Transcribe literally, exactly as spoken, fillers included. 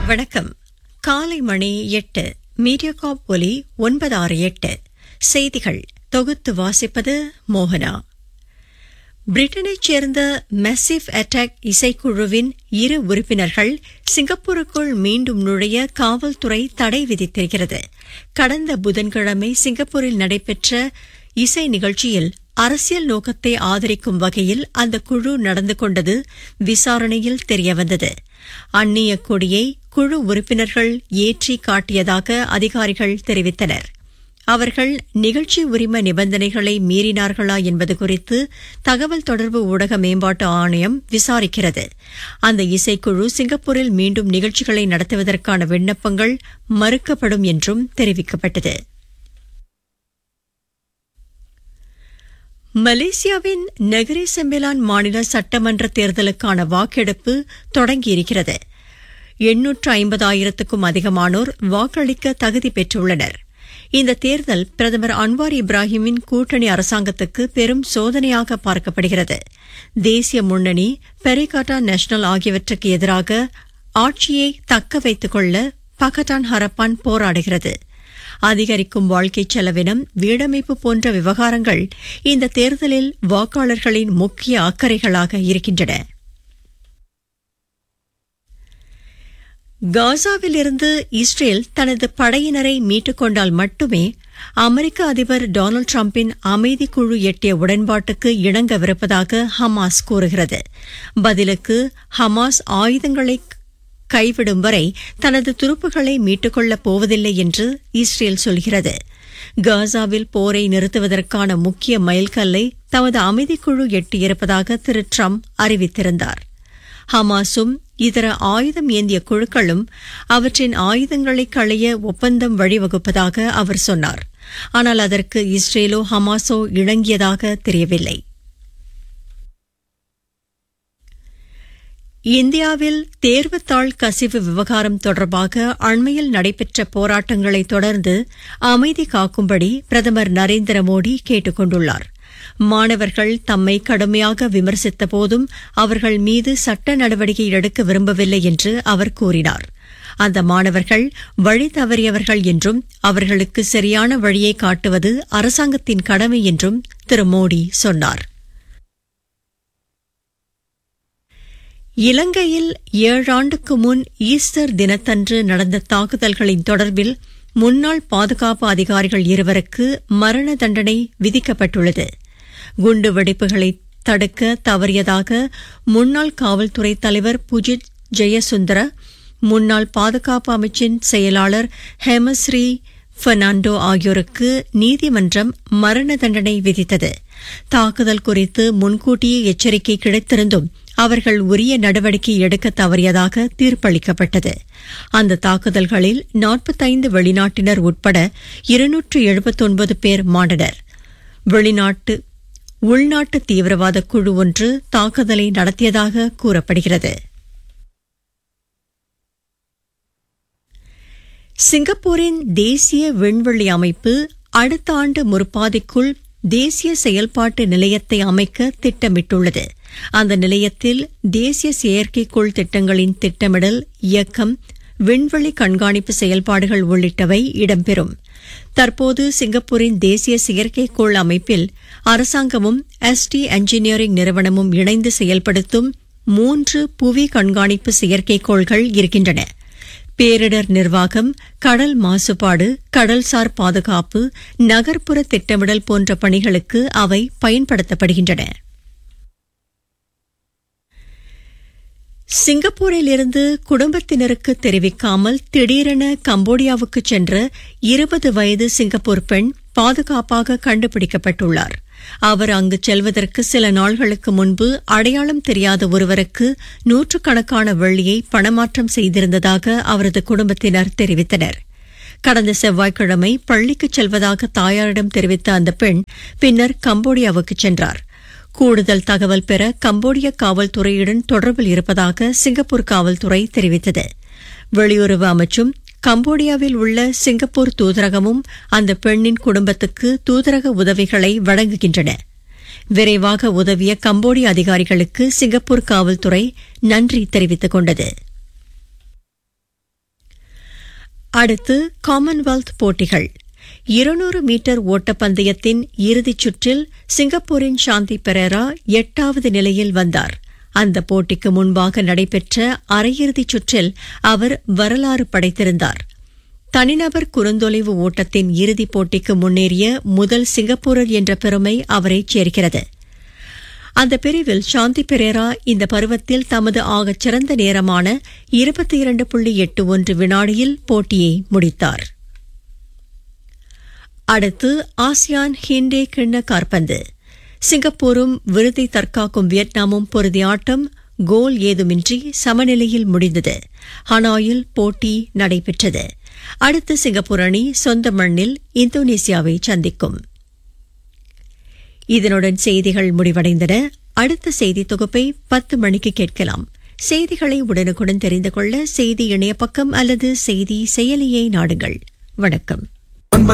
வணக்கம். காலை மணி எட்டு. மீடியாகாப் ஒலி ஒன்பது ஆறு எட்டு. செய்திகள் தொகுத்து வாசிப்பது மோகனா. பிரிட்டனைச் சேர்ந்த மெசிவ் அட்டாக் இசைக்குழுவின் இரு உறுப்பினர்கள் சிங்கப்பூருக்குள் மீண்டும் நுழைய காவல்துறை தடை விதித்திருக்கிறது. கடந்த புதன்கிழமை சிங்கப்பூரில் நடைபெற்ற இசை நிகழ்ச்சியில் அரசியல் நோக்கத்தை ஆதரிக்கும் வகையில் அந்த குழு நடந்து கொண்டது விசாரணையில் தெரியவந்தது. அந்நிய கொடியை குழு உறுப்பினர்கள் ஏற்றி காட்டியதாக அதிகாரிகள் தெரிவித்தனர். அவர்கள் நிகழ்ச்சி உரிம நிபந்தனைகளை மீறினார்களா என்பது குறித்து தகவல் தொடர்பு ஊடக மேம்பாட்டு ஆணையம் விசாரிக்கிறது. அந்த இசைக்குழு சிங்கப்பூரில் மீண்டும் நிகழ்ச்சிகளை நடத்துவதற்கான விண்ணப்பங்கள் மறுக்கப்படும் என்றும் தெரிவிக்கப்பட்டது. மலேசியாவின் நகரி செம்பிலான் மாநில சட்டமன்ற தேர்தலுக்கான வாக்கெடுப்பு தொடங்கியிருக்கிறது. எண்ணூற்று ஐம்பதாயிரத்துக்கும் அதிகமானோர் வாக்களிக்க தகுதி பெற்றுள்ளனர். இந்த தேர்தல் பிரதமர் அன்வார் இப்ராஹிமின் கூட்டணி அரசாங்கத்துக்கு பெரும் சோதனையாக பார்க்கப்படுகிறது. தேசிய முன்னணி, பெரிகாட்டா நேஷனல் ஆகியவற்றுக்கு எதிராக ஆட்சியை தக்க வைத்துக் கொள்ள பகட்டான் ஹரப்பான் போராடுகிறது. அதிகரிக்கும் வாழ்க்கை செலவினம், வீடமைப்பு போன்ற விவகாரங்கள் இந்த தேர்தலில் வாக்காளர்களின் முக்கிய அக்கறைகளாக இருக்கின்றன. காசாவிலிருந்து இஸ்ரேல் தனது படையினரை மீட்டுக் கொண்டால் மட்டுமே அமெரிக்க அதிபர் டொனால்டு டிரம்பின் அமைதி குழு எட்டிய உடன்பாட்டுக்கு இணங்கவிருப்பதாக ஹமாஸ் கூறுகிறது. பதிலுக்கு ஹமாஸ் ஆயுதங்களை கைவிடும் வரை தனது துருப்புகளை மீட்டுக் கொள்ளப் போவதில்லை என்று இஸ்ரேல் சொல்கிறது. காசாவில் போரை நிறுத்துவதற்கான முக்கிய மைல்கல்லை தமது அமைதிக்குழு எட்டியிருப்பதாக திரு டிரம்ப் அறிவித்திருந்தார். ஹமாஸும் இதர ஆயுதம் ஏந்திய குழுக்களும் அவற்றின் ஆயுதங்களை களைய ஒப்பந்தம் வழிவகுப்பதாக அவர் சொன்னார். ஆனால் அதற்கு இஸ்ரேலோ ஹமாஸோ இணங்கியதாக தெரியவில்லை. இந்தியாவில் தேர்வுத்தாள் கசிவு விவகாரம் தொடர்பாக அண்மையில் நடைபெற்ற போராட்டங்களை தொடர்ந்து அமைதி காக்கும்படி பிரதமர் நரேந்திர மோடி கேட்டுக் கொண்டுள்ளார். மாணவர்கள் தம்மை கடுமையாக விமர்சித்த போதும் அவர்கள் மீது சட்ட நடவடிக்கை எடுக்க விரும்பவில்லை என்று அவர் கூறினார். அந்த மாணவர்கள் வழி தவறியவர்கள் என்றும் அவர்களுக்கு சரியான வழியை காட்டுவது அரசாங்கத்தின் கடமை என்றும் திரு மோடி சொன்னார். இலங்கையில் ஏழாண்டுக்கு முன் ஈஸ்டர் தினத்தன்று நடந்த தாக்குதல்களின் தொடர்பில் முன்னாள் பாதுகாப்பு அதிகாரிகள் இருவருக்கு மரண தண்டனை விதிக்கப்பட்டுள்ளது. குண்டுவெடிப்புகளை தடுக்க தவறியதாக முன்னாள் காவல்துறை தலைவர் புஜித் ஜெயசுந்தர, முன்னாள் பாதுகாப்பு அமைச்சின் செயலாளர் ஹேமஸ்ரீ பெர்னாண்டோ ஆகியோருக்கு நீதிமன்றம் மரண தண்டனை விதித்தது. தாக்குதல் குறித்து முன்கூட்டியே எச்சரிக்கை கிடைத்திருந்தும் அவர்கள் உரிய நடவடிக்கை எடுக்க தவறியதாக தீர்ப்பளிக்கப்பட்டது. அந்த தாக்குதல்களில் நாற்பத்தைந்து வெளிநாட்டினர் உட்பட இருநூற்று எழுபத்தொன்பது பேர் மாண்டனர். வெளிநாட்டு உள்நாட்டு தீவிரவாத குழு ஒன்று தாக்குதலை நடத்தியதாக கூறப்படுகிறது. சிங்கப்பூரின் தேசிய விண்வெளி அமைப்பு அடுத்த ஆண்டு முற்பாதிக்குள் தேசிய செயல்பாட்டு நிலையத்தை அமைக்க திட்டமிட்டுள்ளது. அந்த நிலையத்தில் தேசிய செயற்கைக்கோள் திட்டங்களின் திட்டமிடல், இயக்கம், விண்வெளி கண்காணிப்பு செயல்பாடுகள் உள்ளிட்டவை இடம்பெறும். தற்போது சிங்கப்பூரின் தேசிய செயற்கைக்கோள் அமைப்பில் அரசாங்கமும் எஸ்டி என்ஜினியரிங் நிறுவனமும் இணைந்து செயல்படுத்தும் மூன்று புவி கண்காணிப்பு செயற்கைக்கோள்கள் இருக்கின்றன. பேரிடர் நிர்வாகம், கடல் மாசுபாடு, கடல்சார் பாதுகாப்பு, நகர்ப்புற திட்டமிடல் போன்ற பணிகளுக்கு அவை பயன்படுத்தப்படுகின்றன. சிங்கப்பூரிலிருந்து குடும்பத்தினருக்கு தெரிவிக்காமல் திடீரென கம்போடியாவுக்கு சென்ற இருபது வயது சிங்கப்பூர் பெண் பாதுகாப்பாக கண்டுபிடிக்கப்பட்டுள்ளார். அவர் அங்கு செல்வதற்கு சில நாள்களுக்கு முன்பு அடையாளம் தெரியாத ஒருவருக்கு நூற்றுக்கணக்கான வெள்ளியை பணமாற்றம் செய்திருந்ததாக அவரது குடும்பத்தினர் தெரிவித்தனர். கடந்த செவ்வாய்க்கிழமை பள்ளிக்கு செல்வதாக தாயாரிடம் தெரிவித்த அந்த பெண் பின்னர் கம்போடியாவுக்கு சென்றார். கூடுதல் தகவல் பெற கம்போடிய காவல்துறையுடன் தொடர்பில் இருப்பதாக சிங்கப்பூர் காவல்துறை தெரிவித்தது. வெளியுறவு அமைச்சும் கம்போடியாவில் உள்ள சிங்கப்பூர் தூதரகமும் அந்த பெண்ணின் குடும்பத்துக்கு தூதரக உதவிகளை வழங்குகின்றன. விரைவாக உதவிய கம்போடிய அதிகாரிகளுக்கு சிங்கப்பூர் காவல்துறை நன்றி தெரிவித்துக் கொண்டது. அடுத்து காமன்வெல்த் போட்டிகள். இருநூறு மீட்டர் ஓட்டப்பந்தயத்தின் இறுதிச் சுற்றில் சிங்கப்பூரின் சாந்தி பெரேரா எட்டாவது நிலையில் வந்தார். அந்த போட்டிக்கு முன்பாக நடைபெற்ற அரையிறுதிச் சுற்றில் அவர் வரலாறு படைத்திருந்தார். தனிநபர் குறுந்தொலைவு ஓட்டத்தின் இறுதிப் போட்டிக்கு முன்னேறிய முதல் சிங்கப்பூரர் என்ற பெருமை அவரைச் சேர்க்கிறது. அந்த பிரிவில் சாந்தி பெரேரா இந்த பருவத்தில் தமது ஆகச் சிறந்த நேரமான இருபத்தி இரண்டு புள்ளி எட்டு ஒன்று வினாடியில் போட்டியை முடித்தார். அடுத்து ஆசியான் ஹிண்டே கிண்ண காற்பந்து. சிங்கப்பூரும் விருதை தற்காக்கும் வியட்நாமும் பொருதி ஆட்டம் கோல் ஏதுமின்றி சமநிலையில் முடிந்தது. ஹனாயில் போட்டி நடைபெற்றது. அடுத்து சிங்கப்பூர் அணி சொந்த மண்ணில் இந்தோனேசியாவை சந்திக்கும். இதனுடன் செய்திகள் முடிவடைந்தன. அடுத்த செய்தி தொகுப்பை பத்து மணிக்கு கேட்கலாம். செய்திகளை உடனுக்குடன் தெரிந்து கொள்ள செய்தி இணைய பக்கம் அல்லது செய்தி செயலியை நாடுங்கள். வணக்கம்.